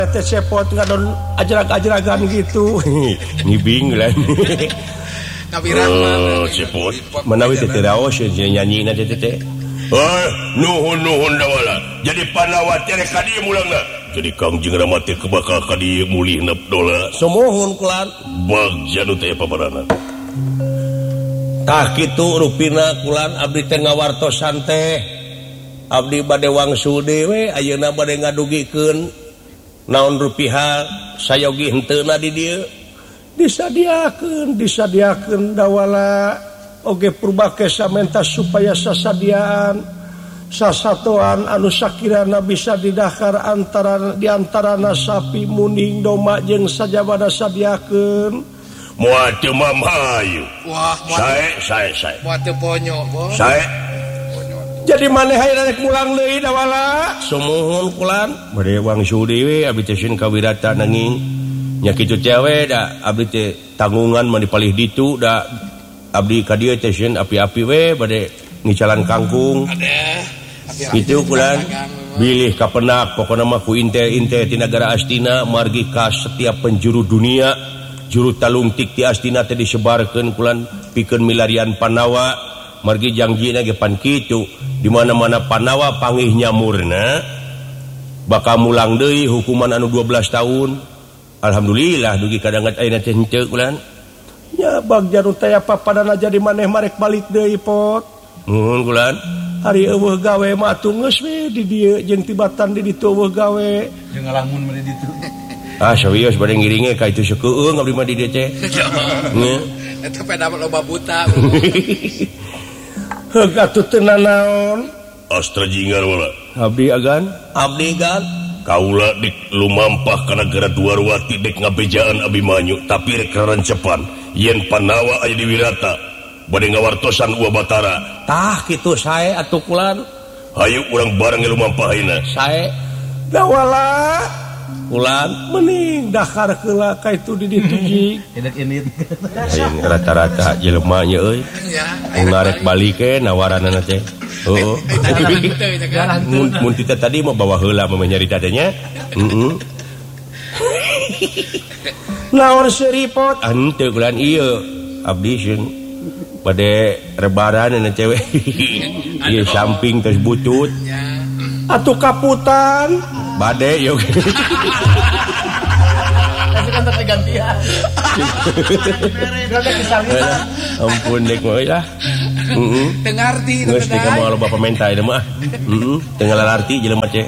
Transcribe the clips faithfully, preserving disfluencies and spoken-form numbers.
cepot ngadon ajarak-ajaragan gitu. Ngibing lah. Oh, cepot. Menawi teh raos nyanyina teh teh. Ah, nuhun nuhun dawala. Jadi panawat teh ka dieu mulangna. Jadi Kangjeng Rama teh bakal ka dieu mulihna dola. Sumohun kulan. Bagja nu teh pabarana. Tah kitu rupina kulan abdi teh ngawartosan teh. Abdi bade wangsul dewe ayeuna bade ngadugikeun naon rupiah sayogi henteuna di dieu. Disadiakeun disadiakeun dawala oge purbake samenta supaya sasadiaan sasatoan anu sakirana bisa didahar antara diantarana sapi muning domba jeung sajabana sadiakeun moal teu mamayu wah sae sae sae moal teu ponyo bos sae jadi maneh hayang rek mulang deui dawala sumuhun kulan bade wangsul dewe abdi teh sieun kawirata nanging nya kitu cewe da abdi teh tanggungan mah dipalih ditu da abdi ka dieu teh sieun api-api we bade ngicalan kangkung kitu kulan bilih ka penak pokona mah ku inte-inte ti nagara Astina margi ka setiap penjuru dunia juru talungtik ti Astina teh disebarkeun kulan pikeun milarian Panawa margi jangjina ge pan kitu di mana-mana Panawa panggih nyamurna bakal mulang deui hukuman anu dua belas tahun. Alhamdulillah dugi kadangat ayeuna teh henteu kulan. Nya bagja nu teh papadana jadi maneh marek balik deui pot. Nuhun kulan. Hari eueuh gawe mah atuh geus we di dieu jeung tibatan di ditu eueuh gawe. Jeung ngalamun mah di ditu. Ah sawios bade ngiringe ka itu sakeueung abdi mah di dieu teh. Nya. Eta peda loba buta. Heug atuh teu nanaon. Astra jingar wala. Abdi agan, abdi gan. Kaula dik lumampah ka nagara Dwarwati dek ngabejaan Abimanyu tapi rek rancepan yen Panawa aya di wirata bade ngawartosan Uwa Batara. Tah kitu sae atuh kulan. Hayu urang bareng lumampah ayeuna. Sae. Dawala. Kulan mending dahar heula ka itu di ditu ji. Enak-enak. Ayeuna rata-rata jelema nya euy. Mun arek balik ke nawaranana teh. Oh, mun kita tadi mau bawa heula mah nyarita teh nya. Heeh. Naon seripot? Henteu kulan ieu. Abdi sieun bade rebaran na cewek. Ieu samping tos butut. Atuh kaputan. Bade yo. Kan tergantian. Ampun dek moy lah. Heeh. Teu ngarti teu geus teh moal loba pamentai teh mah. Heeh. Teu ngalarti jelema teh.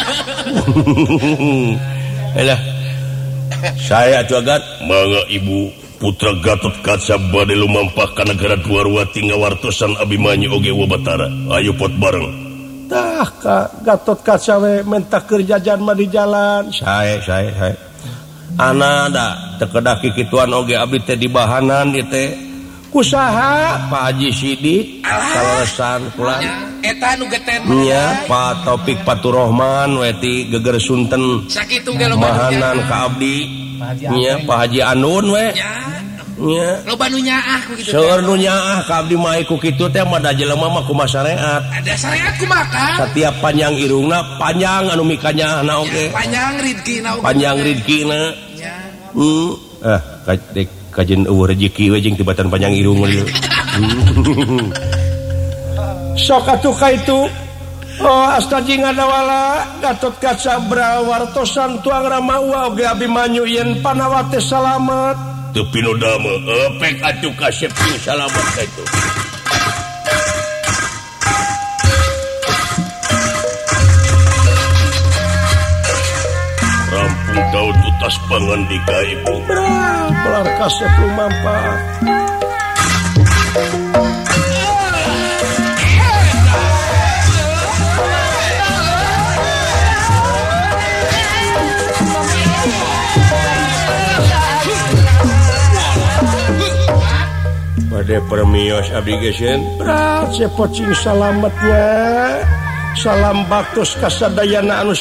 Alah. Saya atuh agat mangga ibu putra Gatot Kaca bade lumampah ka nagara Dwarwati ngawartosan Abimanyu oge Uwa Batara. Ayo pot bareng. Tah ka Gatot Kaca we menta keur jajan mah di jalan. Sae sae sae. Ana da teu kedah kikituan oge abdi teh di bahanan ieu teh. Kusaha Pak Haji Sidik kaleresan kulan. Eta nu geten nya Pak Taufik Faturrahman we ti Geger Sunten. Sakitu ge loba bahanan ka abdi. Nya Pak Haji Anun we. Nya loba nu nyaah ku kitu. Seueur nu nyaah ka abdi mah ku kitu teh mah da jelema mah kumaha syariat. Ada syariat kumaha? Setiap panjang irungna panjang anu mikanyahna oge. Panjang rizkina oge. Panjang rizkina. Nya. Hmm. Ah, kadek kajen eueuh rezeki we jeung tibatan panjang irung ieu. Sok atuh ka itu. Oh, astaji ngadawala Gatot Kaca brawartosan tuang Ramawa oge Abimanyu yen Panawa teh salamet. Teu pinodama epek atuh ka seping salamet ka itu. Rampung tahu tutas pangandika ibu. Brah, pelar kasep lumampah. Bade permios abdi geus brah cepot cing salametnya. Salam baktos kasadayana anu